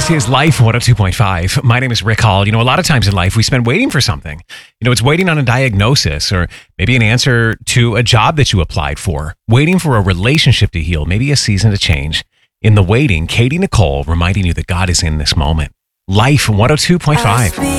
This is Life 102.5. My name is Rick Hall. A lot of times in life, we spend waiting for something. It's waiting on a diagnosis or maybe an answer to a job that you applied for, waiting for a relationship to heal, maybe a season to change. In the waiting, Katie Nicole reminding you that God is in this moment. Life 102.5.